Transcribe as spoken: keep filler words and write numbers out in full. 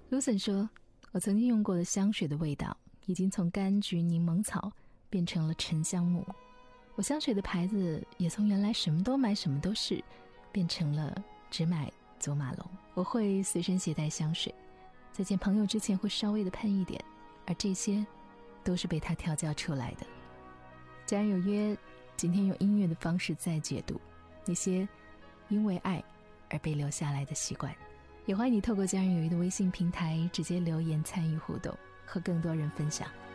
Lucen 说，我曾经用过的香水的味道已经从柑橘柠檬草变成了沉香木，我香水的牌子也从原来什么都买什么都是变成了只买祖马龙。我会随身携带香水，在见朋友之前会稍微的喷一点，而这些都是被他调教出来的。家人有约，今天用音乐的方式再解读那些因为爱而被留下来的习惯。也欢迎你透过家人有约的微信平台直接留言参与互动，和更多人分享。